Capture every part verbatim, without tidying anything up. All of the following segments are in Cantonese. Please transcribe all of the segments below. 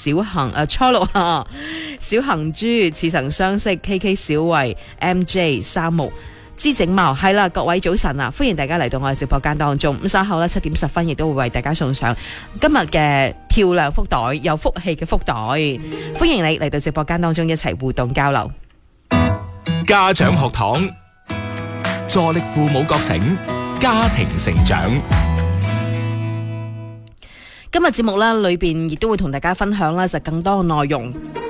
小恒誒初六啊，小恒豬似曾相識 K K 小慧 M J 三木知整貌係啦，各位早晨啊，歡迎大家嚟到我哋直播間當中。咁稍後咧七點十分亦都會為大家送上今日嘅漂亮福袋，有福氣嘅福袋，歡迎你嚟到直播間當中一齊互動交流。 家長學堂，助力父母覺醒，家庭成長。 今日節目咧裏邊亦都會同大家分享啦，就更多嘅內容。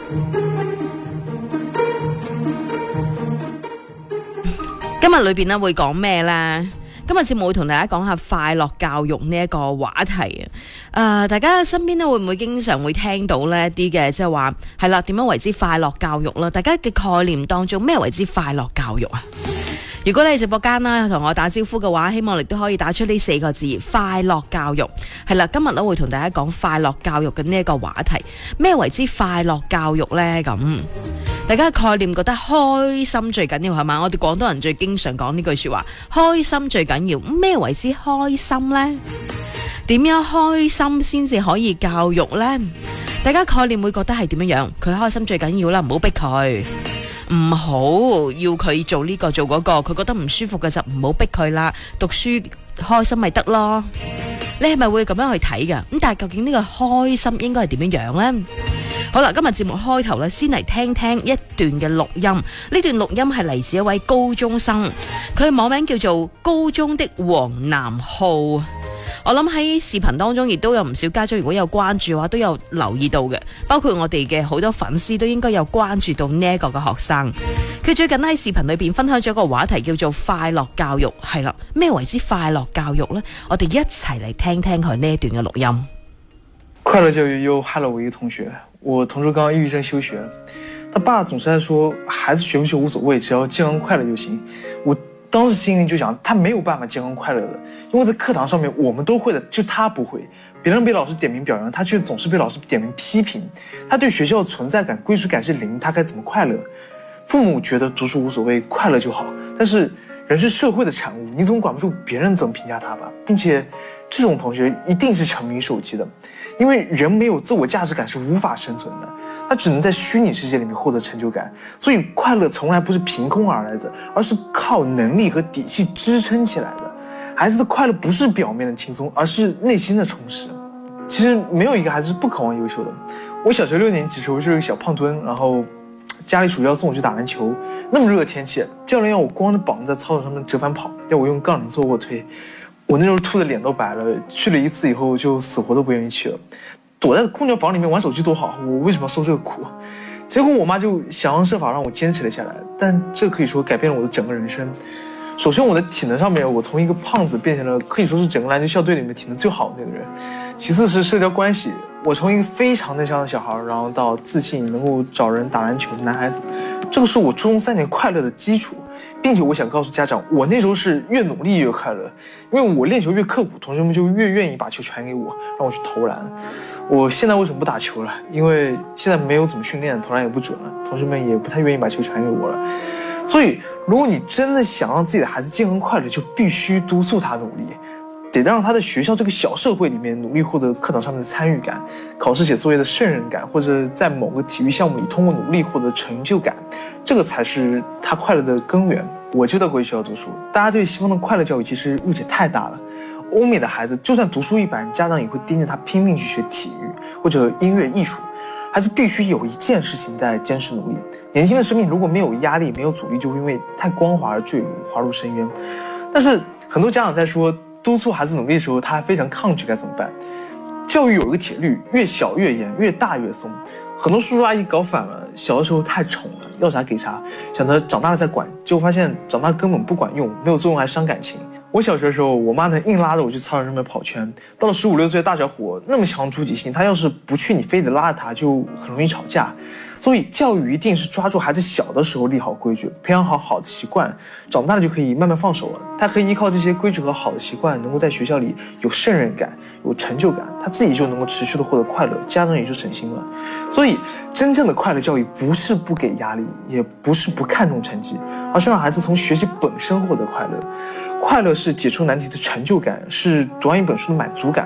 今日裏邊咧會講咩呢？今日節目會同大家講下快樂教育呢一個話題啊！誒、呃，大家身邊咧會唔會經常會聽到呢一啲嘅，即係話係啦，點樣為之快樂教育啦？大家嘅概念當中咩為之快樂教育啊？如果你喺直播間啦同我打招呼嘅話，希望你都可以打出呢四個字快樂教育。係啦，今日咧會同大家講快樂教育嘅呢一個話題，咩為之快樂教育呢？咁大家嘅概念覺得開心最緊要係嘛？我哋廣東人最經常講呢句說話，開心最緊要。咩為之開心呢？點樣開心先至可以教育呢？大家概念會覺得係點樣樣？佢開心最緊要啦，唔好逼佢。唔好要佢做呢個做嗰個，佢覺得唔舒服嘅就唔好逼佢啦。讀書開心咪得咯。你係咪會咁樣去睇噶？咁但係究竟呢個開心應該係點樣樣呢？好啦，今日節目開頭咧，先嚟聽聽一段嘅錄音。呢段錄音係嚟自一位高中生，佢嘅網名叫做高中的黃南浩。我諗喺視頻當中亦都有唔少家長如果有關注嘅話都有留意到嘅，包括我哋嘅好多粉絲都應該有關注到呢一個嘅學生。佢最近喺視頻裏邊分享咗一個話題叫做快樂教育。係啦，咩為之快樂教育呢？我哋一齊嚟聽聽佢呢一段嘅錄音。 快樂教育又害了我一個同學，我同桌剛剛抑鬱症休學，他爸總是在說孩子學不學無所謂，只要健康快樂就行。我當時心裡就想，他沒有辦法健康快樂的，因為在課堂上面我們都會的，就他不會。別人被老師點名表揚，他卻總是被老師點名批評。他對學校存在感、歸屬感是零，他該怎麼快樂？父母覺得讀書無所謂，快樂就好，但是人是社會的產物，你總管不住別人怎麼評價他吧？並且這種同學一定是沉迷手機的，因為人沒有自我價值感是無法生存的。他只能在虛擬世界裏面獲得成就感，所以快樂從來不是憑空而來的，而是靠能力和底氣支撐起來的。孩子的快樂不是表面的輕鬆，而是內心的充實。其實沒有一個孩子是不渴望優秀的。我小學六年級時候就是個小胖墩，然後家裡暑假送我去打籃球，那麼熱的天氣，教練要我光着膀子在操場上面折返跑，要我用槓鈴做臥推。我那時候吐的臉都白了，去了一次以後就死活都不願意去了。躲在空調房裡面玩手機多好，我為什麼要受這個苦？結果我媽就想方設法讓我堅持了下來，但這可以說改變了我的整個人生。首先我的體能上面，我從一個胖子變成了可以說是整個籃球校隊裡面體能最好的那個人。其次是社交關係，我從一個非常內向的小孩，然後到自信能夠找人打籃球的男孩子，這個是我初中三年快樂的基礎。並且我想告訴家長，我那時候是越努力越快樂，因為我練球越刻苦，同學們就越願意把球傳給我，讓我去投籃。我現在為什麼不打球了？因為現在沒有怎麼訓練，投籃也不準了，同學們也不太願意把球傳給我了。所以如果你真的想讓自己的孩子健康快樂，就必須督促他努力，得讓他在學校這個小社會裡面努力獲得課堂上面的參與感，考試寫作業的勝任感，或者在某個體育項目裡通過努力獲得成就感，這個才是他快樂的根源。我就在國際學校讀書，大家對西方的快樂教育其實誤解太大了。歐美的孩子就算讀書一般，家長也會盯着他拼命去學體育或者音樂藝術。孩子必須有一件事情在堅持努力。年輕的生命如果沒有壓力、沒有阻力，就會因為太光滑而墜入滑入深淵。但是很多家長在說督促孩子努力的時候，他還非常抗拒，該怎麼辦？教育有一個鐵律，越小越嚴，越大越鬆。很多叔叔阿姨搞反了，小的時候太寵了，要啥給啥，想着長大了再管，結果發現長大根本不管用，沒有作用還傷感情。我小學的時候，我媽能硬拉着我去操場上面跑圈。到了十五六歲的大小伙，那麼強出擊性，她要是不去，你非得拉着她，就很容易吵架。所以教育一定是抓住孩子小的時候立好規矩，培養好好的習慣，長大了就可以慢慢放手了。他可以依靠這些規矩和好的習慣，能夠在學校裡有勝任感、有成就感，他自己就能夠持續的獲得快樂，家長也就省心了。所以真正的快樂教育不是不給壓力，也不是不看重成績，而是讓孩子從學習本身獲得快樂。快樂是解出難題的成就感，是讀完一本書的滿足感。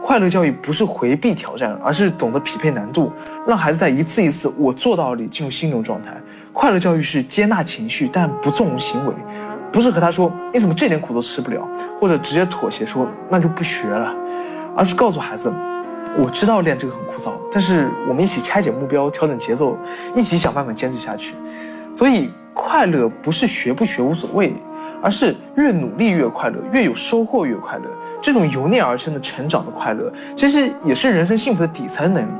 快乐教育不是回避挑战，而是懂得匹配难度，让孩子在一次一次我做到里进入心流状态。快乐教育是接纳情绪，但不纵容行为，不是和他说你怎么这点苦都吃不了，或者直接妥协说那就不学了，而是告诉孩子，我知道练这个很枯燥，但是我们一起拆解目标，调整节奏，一起想办法坚持下去。所以快乐不是学不学无所谓，而是越努力越快乐，越有收获越快乐。这种由内而生的成长的快乐，其實也是人生幸福的底層能力。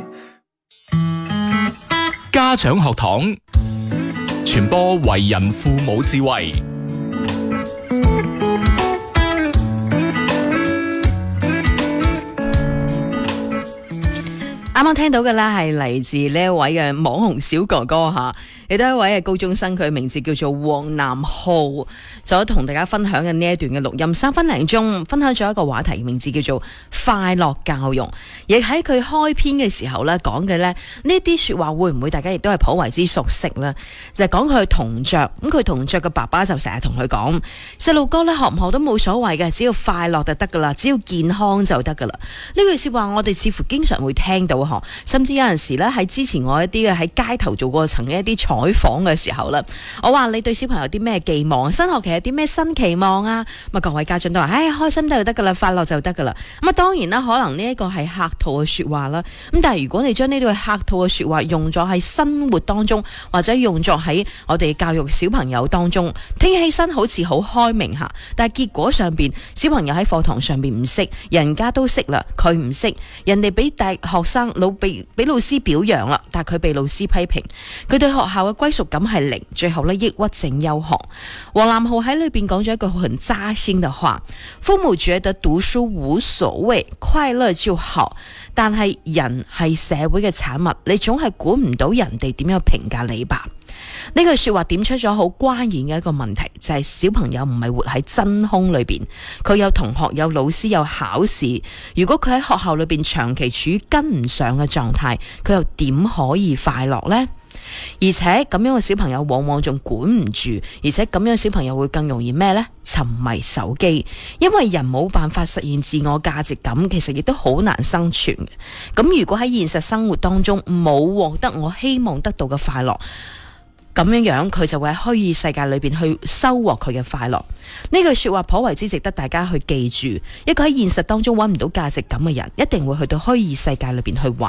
家長學堂傳播為人父母智慧。 啱啱聽到嘅咧係嚟自呢一位嘅網紅小哥哥吓，亦都係一位嘅高中生，佢名字叫做黃南浩，所同大家分享嘅呢一段嘅錄音，三分零鐘分享咗一個話題，名字叫做快樂教育。亦喺佢開篇嘅時候咧講嘅咧呢啲說話，會唔會大家亦都係頗為之熟悉呢？就係講佢同桌，咁佢同桌嘅爸爸就成日同佢講，細路哥咧學唔學都冇所謂嘅，只要快樂就得噶啦，只要健康就得噶啦。呢句說話我哋似乎經常會聽到。甚至有陣時咧，喺之前我一啲嘅喺街頭做過曾經一啲採訪嘅時候咧，我話你對小朋友有啲咩寄望？新學期有啲咩新期望啊？咁啊，各位家長都話，唉，開心就得噶啦，快樂就得噶啦。咁啊，當然啦，可能呢一個係客套嘅說話啦。咁但係如果你將呢對客套嘅說話用咗喺生活當中，或者用作喺我哋教育小朋友當中，聽起身好似好開明吓，但係結果上邊小朋友喺課堂上邊唔識，人家都識啦，佢唔識，人哋俾大學生。老被俾老師表揚啦，但係佢被老師批評，佢對學校嘅歸屬感係零，最後呢抑鬱症休學。黃南浩喺裏邊講咗一句很扎心嘅話：父母覺得讀書無所謂，快樂就好，但係人係社會嘅產物，你總係管唔到人哋點樣評價你吧。呢句說話點出咗好關鍵嘅一個問題，就係小朋友唔係活喺真空裏邊，佢有同學、有老師、有考試。如果佢喺學校裏邊長期處於跟唔上嘅狀態，佢又點可以快樂呢？而且咁樣嘅小朋友往往仲管唔住，而且咁樣嘅小朋友會更容易咩呢？沉迷手機，因為人冇辦法實現自我價值感，其實亦都好難生存嘅。咁如果喺現實生活當中冇獲得我希望得到嘅快樂，咁樣樣佢就會喺虛擬世界裏邊去收穫佢嘅快樂。呢句說話頗為之值得大家去記住。一個喺現實當中揾唔到價值感嘅人，一定會去到虛擬世界裏邊去揾。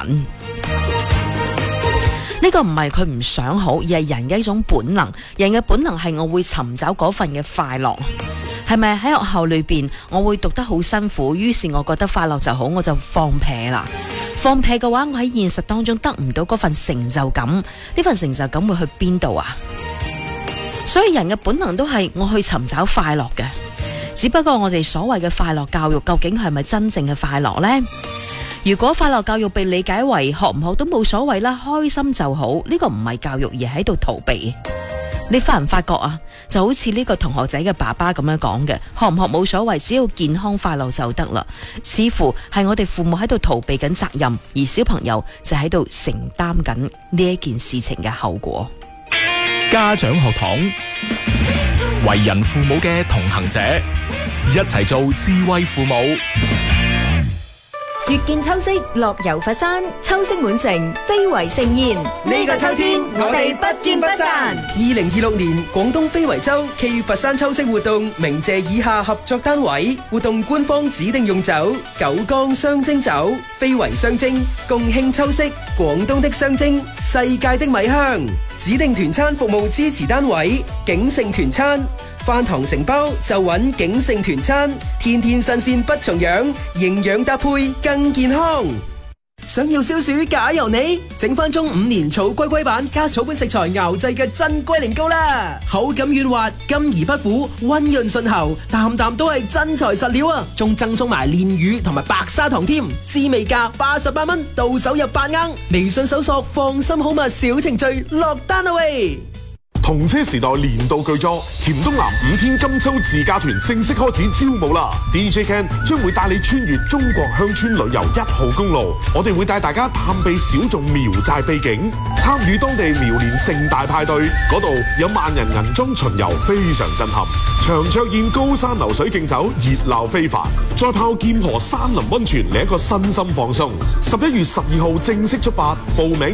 呢個唔係佢唔想好，而係人嘅一種本能。人嘅本能係我會尋找嗰份嘅快樂。係咪喺學校裏邊我會讀得好辛苦，於是我覺得快樂就好，我就放屁啦。放屁嘅話，我喺現實當中得唔到嗰份成就感，呢份成就感會去邊度啊？所以人嘅本能都係我去尋找快樂嘅，只不過我哋所謂嘅快樂教育究竟係咪真正嘅快樂呢？如果快樂教育被理解為學唔學都冇所謂啦，開心就好，呢個唔係教育，而係喺度逃避。你發唔發覺啊？就好似呢個同學仔嘅爸爸咁樣講嘅，學唔學冇所謂，只要健康快樂就得啦。似乎係我哋父母喺度逃避緊責任，而小朋友就喺度承擔緊呢一件事情嘅後果。 家長學堂，為人父母嘅同行者，一齊做智慧父母。 月見秋色，樂遊佛山，秋色滿城，非遺盛宴。 呢個秋天，我哋不見不散。二零二六年廣東非遺週暨佛山秋色活動，鳴謝以下合作單位。活動官方指定用酒：九江雙蒸酒，非遺雙蒸，共慶秋色，廣東的雙蒸，世界的米香。指定團餐服務支持單位：景盛團餐。飯堂承包就揾景盛團餐，天天新鮮不重樣，營養搭配更健康。想要消暑假由你，整翻中五年草龜龜版加草本食材熬製嘅真龜苓膏啦，口感軟滑，甘而不苦，溫潤順喉，啖啖都係真材實料啊！仲贈送埋煉乳同埋白砂糖添，滋味價八十八蚊，到手入八盎。微信搜索放心好物小程序落單啦喂！ 同車時代年度巨作《甜東南五天金秋自駕團》正式開始招募啦 ！D J Ken 將會帶你穿越中國鄉村旅遊一號公路，我哋會帶大家探秘小眾苗寨秘境，參與當地苗年盛大派對，嗰度有萬人銀裝巡遊，非常震撼。長桌宴高山流水競走，熱鬧非凡。再泡劍河山林溫泉，嚟一個身心放鬆。十一月十二號正式出發，報名。